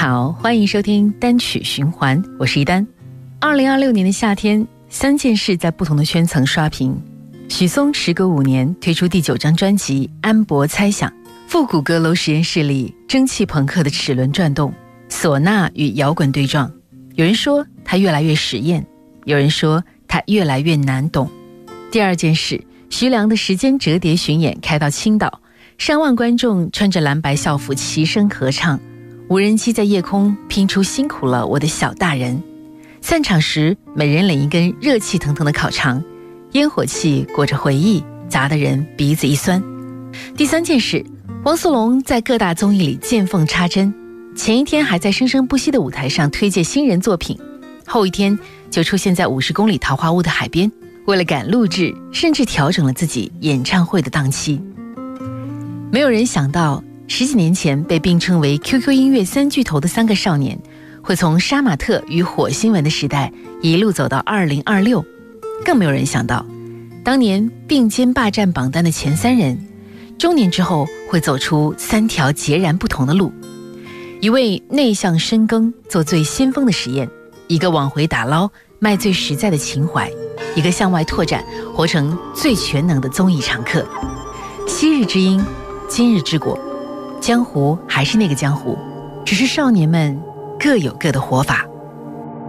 好，欢迎收听单曲循环，我是一丹。2026年的夏天，3件事在不同的圈层刷屏。许嵩时隔5年推出第9张专辑《安博猜想》，复古阁楼实验室里蒸汽朋克的齿轮转动，唢呐与摇滚对撞。有人说他越来越实验，有人说他越来越难懂。第2件事，徐良的时间折叠巡演开到青岛，上万观众穿着蓝白校服齐声合唱，无人机在夜空拼出辛苦了我的小大人。散场时，每人领一根热气腾腾的烤肠，烟火气裹着回忆，砸得人鼻子一酸。第3件事，汪苏泷在各大综艺里见缝插针，前一天还在生生不息的舞台上推介新人作品，后一天就出现在50公里桃花坞的海边，为了赶录制，甚至调整了自己演唱会的档期。没有人想到10几年前被并称为 QQ 音乐3巨头的3个少年，会从杀马特与火星文的时代一路走到2026。更没有人想到，当年并肩霸占榜单的前3人，中年之后会走出3条截然不同的路。一位内向深耕，做最先锋的实验；一个往回打捞，卖最实在的情怀；一个向外拓展，活成最全能的综艺常客。昔日之因，今日之果，江湖还是那个江湖，只是少年们各有各的活法。